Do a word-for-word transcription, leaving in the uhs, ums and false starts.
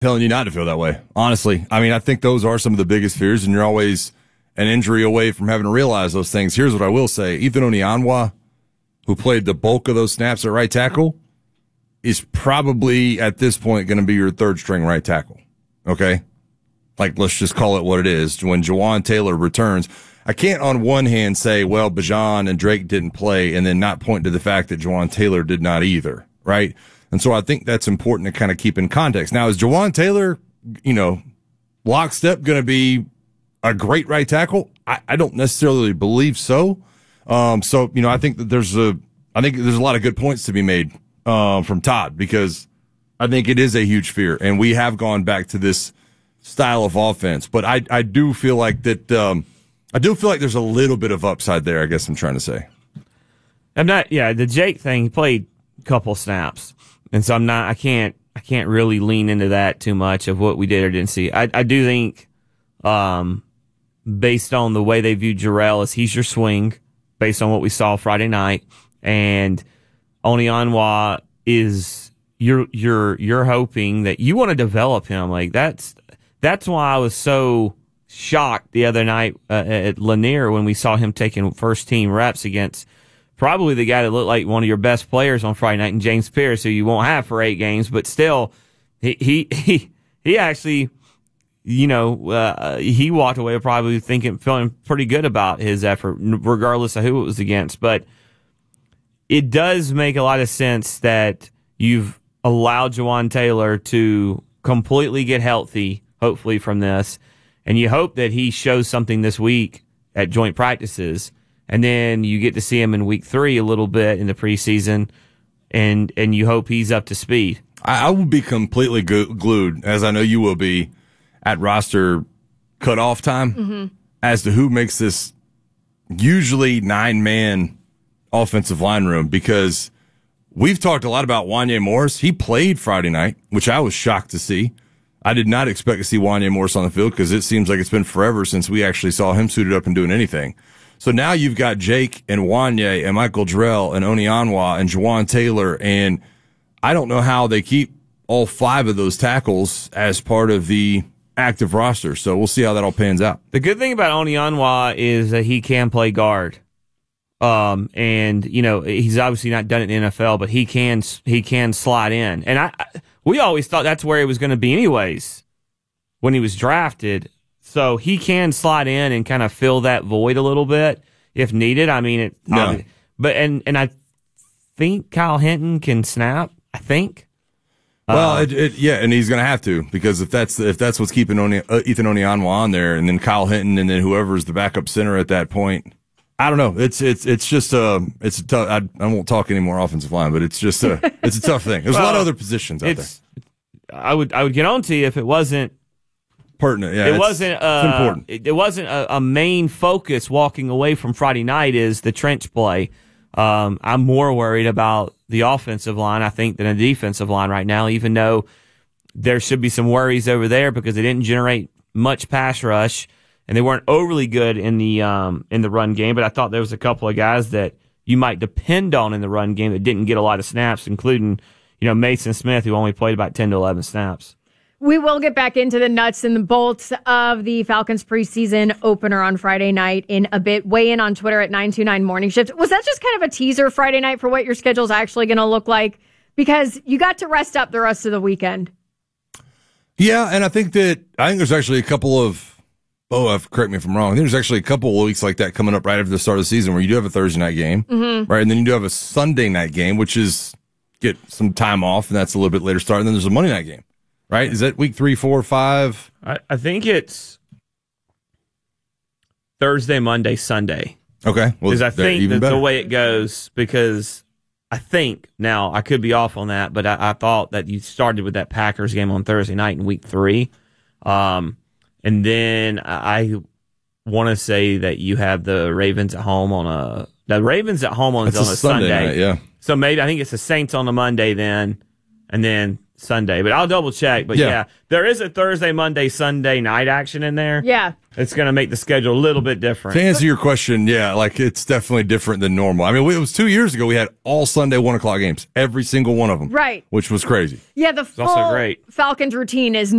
telling you not to feel that way. Honestly, I mean, I think those are some of the biggest fears, and you're always an injury away from having to realize those things. Here's what I will say: Ethan Onyanwa, who played the bulk of those snaps at right tackle, is probably at this point going to be your third string right tackle. Okay, like let's just call it what it is. When Jawaan Taylor returns, I can't on one hand say, well, Bijan and Drake didn't play, and then not point to the fact that Jawaan Taylor did not either, right? And so I think that's important to kind of keep in context. Now, is Jawaan Taylor, you know, lockstep going to be a great right tackle? I, I don't necessarily believe so. Um, so, you know, I think that there's a, I think there's a lot of good points to be made, uh, from Todd, because I think it is a huge fear, and we have gone back to this style of offense. But I, I do feel like that, um, I do feel like there's a little bit of upside there, I guess I'm trying to say. I'm not, yeah, the Jake thing, he played a couple snaps. And so I'm not, I can't, I can't really lean into that too much of what we did or didn't see. I, I do think, um, based on the way they view Jarrell, as he's your swing, based on what we saw Friday night, and Onyanwa is, you're, you're, you're hoping that you want to develop him. Like that's, that's why I was so shocked the other night uh, at Lanier when we saw him taking first team reps against probably the guy that looked like one of your best players on Friday night, and James Pierce, who you won't have for eight games, but still, he he he, he actually, you know, uh, he walked away probably thinking, feeling pretty good about his effort, regardless of who it was against. But it does make a lot of sense that you've allowed Jawaan Taylor to completely get healthy, hopefully from this, and you hope that he shows something this week at joint practices. And then you get to see him in week three a little bit in the preseason, and and you hope he's up to speed. I, I will be completely go- glued, as I know you will be, at roster cutoff time mm-hmm. as to who makes this usually nine-man offensive line room, because we've talked a lot about Wanya Morris. He played Friday night, which I was shocked to see. I did not expect to see Wanya Morris on the field, because it seems like it's been forever since we actually saw him suited up and doing anything. So now you've got Jake and Wanya and Michael Jarrell and Onyanwa and Jawaan Taylor, and I don't know how they keep all five of those tackles as part of the active roster. So we'll see how that all pans out. The good thing about Onyanwa is that he can play guard. Um, and, you know, he's obviously not done it in the N F L, but he can he can slide in. And I, I we always thought that's where he was going to be anyways when he was drafted. So he can slide in and kind of fill that void a little bit if needed. I mean, it. No. Um, but and and I think Kyle Hinton can snap. I think. Well, uh, it, it, yeah, and he's going to have to, because if that's if that's what's keeping Oni, uh, Ethan Onyanwa on there, and then Kyle Hinton, and then whoever's the backup center at that point, I don't know. It's it's it's just uh it's a tough. I, I won't talk any more offensive line, but it's just a it's a tough thing. There's well, a lot of other positions out there. I would I would get on to you if it wasn't. Pertinent, yeah. It it's, wasn't. Uh, it's important. It, it wasn't a, a main focus walking away from Friday night. Is the trench play? Um, I'm more worried about the offensive line, I think, than the defensive line right now. Even though there should be some worries over there because they didn't generate much pass rush and they weren't overly good in the um in the run game. But I thought there was a couple of guys that you might depend on in the run game that didn't get a lot of snaps, including you know Mason Smith, who only played about ten to eleven snaps. We will get back into the nuts and the bolts of the Falcons preseason opener on Friday night in a bit. Weigh in on Twitter at nine two nine Morning Shift. Was that just kind of a teaser Friday night for what your schedule is actually going to look like? Because you got to rest up the rest of the weekend. Yeah, and I think that I think there's actually a couple of, oh, correct me if I'm wrong, I think there's actually a couple of weeks like that coming up right after the start of the season where you do have a Thursday night game, mm-hmm. right? And then you do have a Sunday night game, which is get some time off, and that's a little bit later start. And then there's a Monday night game. Right? Is that week three, four, five? I, I think it's Thursday, Monday, Sunday. Okay. Well, because I think that the way it goes, because I think, now I could be off on that, but I, I thought that you started with that Packers game on Thursday night in week three. Um, and then I, I want to say that you have the Ravens at home on a, the Ravens at home on, on a, a Sunday. Sunday. Night, yeah. So maybe, I think it's the Saints on the Monday then, and then Sunday, but I'll double check. But yeah. yeah, there is a Thursday, Monday, Sunday night action in there. Yeah. it's going to make the schedule a little bit different. To answer your question, yeah, like it's definitely different than normal. I mean, it was two years ago. We had all Sunday one o'clock games, every single one of them, right? Which was crazy. Yeah, the full also great. Falcons routine is